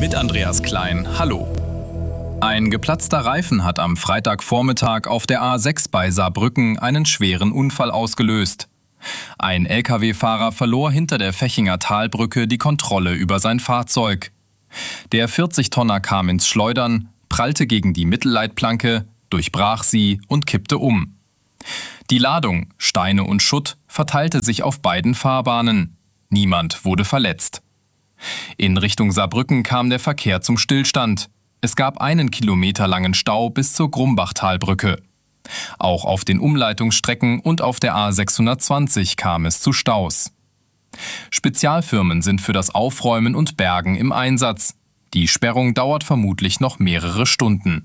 Mit Andreas Klein, hallo. Ein geplatzter Reifen hat am Freitagvormittag auf der A6 bei Saarbrücken einen schweren Unfall ausgelöst. Ein Lkw-Fahrer verlor hinter der Vechinger Talbrücke die Kontrolle über sein Fahrzeug. Der 40-Tonner kam ins Schleudern, prallte gegen die Mittelleitplanke, durchbrach sie und kippte um. Die Ladung, Steine und Schutt, verteilte sich auf beiden Fahrbahnen. Niemand wurde verletzt. In Richtung Saarbrücken kam der Verkehr zum Stillstand. Es gab 1 Kilometer langen Stau bis zur Grumbachtalbrücke. Auch auf den Umleitungsstrecken und auf der A620 kam es zu Staus. Spezialfirmen sind für das Aufräumen und Bergen im Einsatz. Die Sperrung dauert vermutlich noch mehrere Stunden.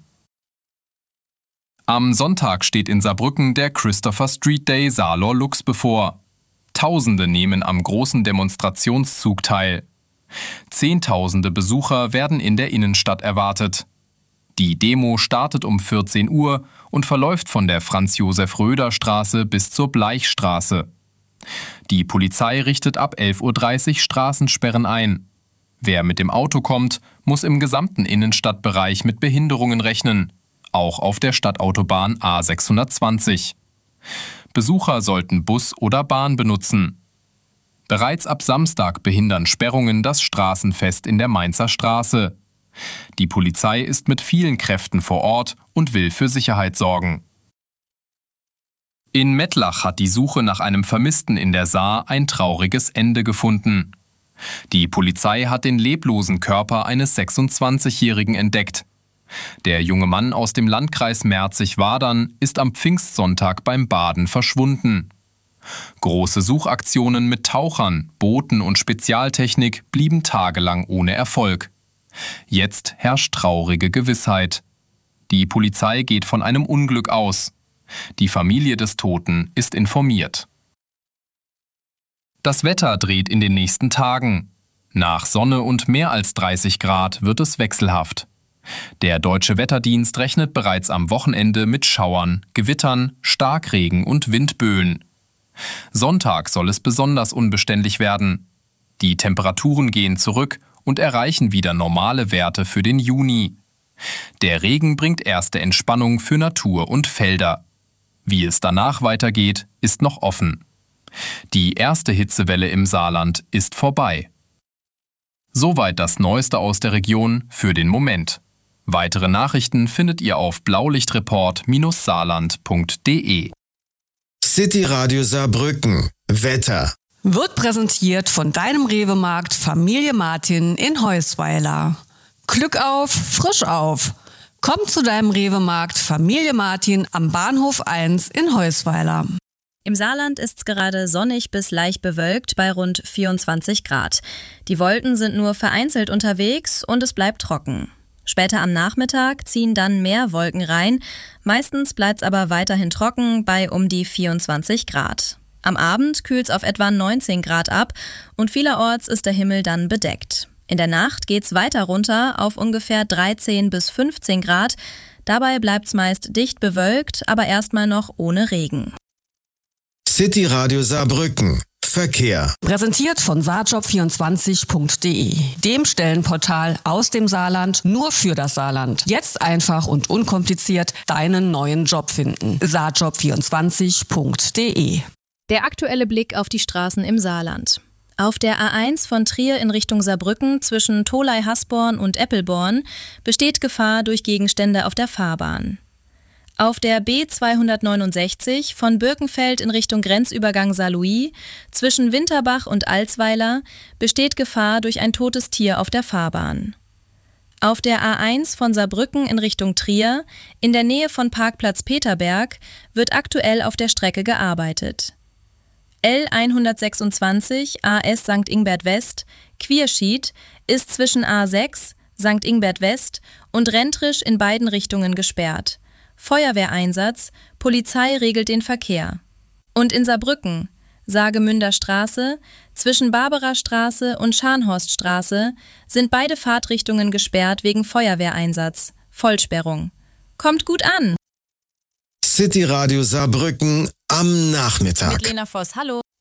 Am Sonntag steht in Saarbrücken der Christopher Street Day Saarlor Lux bevor. Tausende nehmen am großen Demonstrationszug teil. Zehntausende Besucher werden in der Innenstadt erwartet. Die Demo startet um 14 Uhr und verläuft von der Franz-Josef-Röder-Straße bis zur Bleichstraße. Die Polizei richtet ab 11:30 Uhr Straßensperren ein. Wer mit dem Auto kommt, muss im gesamten Innenstadtbereich mit Behinderungen rechnen, auch auf der Stadtautobahn A620. Besucher sollten Bus oder Bahn benutzen. Bereits ab Samstag behindern Sperrungen das Straßenfest in der Mainzer Straße. Die Polizei ist mit vielen Kräften vor Ort und will für Sicherheit sorgen. In Mettlach hat die Suche nach einem Vermissten in der Saar ein trauriges Ende gefunden. Die Polizei hat den leblosen Körper eines 26-Jährigen entdeckt. Der junge Mann aus dem Landkreis Merzig-Wadern ist am Pfingstsonntag beim Baden verschwunden. Große Suchaktionen mit Tauchern, Booten und Spezialtechnik blieben tagelang ohne Erfolg. Jetzt herrscht traurige Gewissheit. Die Polizei geht von einem Unglück aus. Die Familie des Toten ist informiert. Das Wetter dreht in den nächsten Tagen. Nach Sonne und mehr als 30 Grad wird es wechselhaft. Der Deutsche Wetterdienst rechnet bereits am Wochenende mit Schauern, Gewittern, Starkregen und Windböen. Sonntag soll es besonders unbeständig werden. Die Temperaturen gehen zurück und erreichen wieder normale Werte für den Juni. Der Regen bringt erste Entspannung für Natur und Felder. Wie es danach weitergeht, ist noch offen. Die erste Hitzewelle im Saarland ist vorbei. Soweit das Neueste aus der Region für den Moment. Weitere Nachrichten findet ihr auf blaulichtreport-saarland.de. City Radio Saarbrücken. Wetter. Wird präsentiert von deinem Rewe-Markt Familie Martin in Heusweiler. Glück auf, frisch auf. Komm zu deinem Rewe-Markt Familie Martin am Bahnhof 1 in Heusweiler. Im Saarland ist es gerade sonnig bis leicht bewölkt bei rund 24 Grad. Die Wolken sind nur vereinzelt unterwegs und es bleibt trocken. Später am Nachmittag ziehen dann mehr Wolken rein. Meistens bleibt es aber weiterhin trocken bei um die 24 Grad. Am Abend kühlt es auf etwa 19 Grad ab und vielerorts ist der Himmel dann bedeckt. In der Nacht geht's weiter runter auf ungefähr 13 bis 15 Grad. Dabei bleibt's meist dicht bewölkt, aber erstmal noch ohne Regen. City Radio Saarbrücken. Verkehr. Präsentiert von saarjob24.de, dem Stellenportal aus dem Saarland nur für das Saarland. Jetzt einfach und unkompliziert deinen neuen Job finden. saarjob24.de. Der aktuelle Blick auf die Straßen im Saarland. Auf der A1 von Trier in Richtung Saarbrücken zwischen Tholey-Hasborn und Eppelborn besteht Gefahr durch Gegenstände auf der Fahrbahn. Auf der B269 von Birkenfeld in Richtung Grenzübergang Saarlouis zwischen Winterbach und Alsweiler besteht Gefahr durch ein totes Tier auf der Fahrbahn. Auf der A1 von Saarbrücken in Richtung Trier in der Nähe von Parkplatz Peterberg wird aktuell auf der Strecke gearbeitet. L126 AS St. Ingbert West Quierschied ist zwischen A6 St. Ingbert West und Rentrisch in beiden Richtungen gesperrt. Feuerwehreinsatz, Polizei regelt den Verkehr. Und in Saarbrücken, Saargemünder Straße, zwischen Barbara Straße und Scharnhorststraße sind beide Fahrtrichtungen gesperrt wegen Feuerwehreinsatz. Vollsperrung. Kommt gut an! City Radio Saarbrücken am Nachmittag. Mit Lena Voss, hallo.